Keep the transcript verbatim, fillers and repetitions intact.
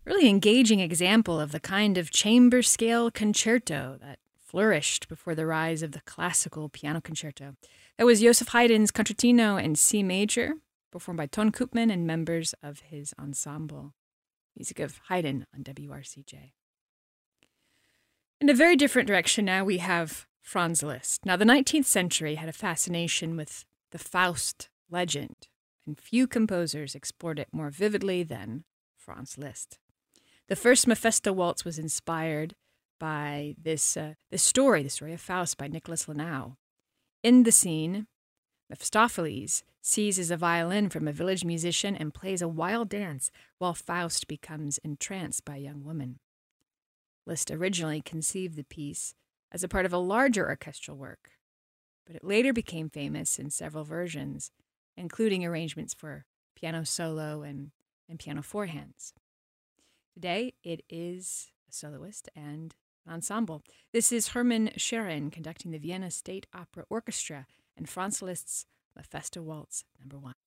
really engaging example of the kind of chamber scale concerto that flourished before the rise of the classical piano concerto. That was Joseph Haydn's Concertino in C major, performed by Ton Koopman and members of his ensemble. Music of Haydn on W R C J. In a very different direction now, we have Franz Liszt. Now, the nineteenth century had a fascination with the Faust legend, and few composers explored it more vividly than Franz Liszt. The first Mephisto waltz was inspired by this, uh, this story, the story of Faust by Nicholas Lanau. In the scene, Mephistopheles seizes a violin from a village musician and plays a wild dance while Faust becomes entranced by a young woman. Liszt originally conceived the piece as a part of a larger orchestral work, but it later became famous in several versions, including arrangements for piano solo and, and piano four hands. Today, it is a soloist and an ensemble. This is Hermann Scherin conducting the Vienna State Opera Orchestra and Franz Liszt's Mephisto Waltz number one.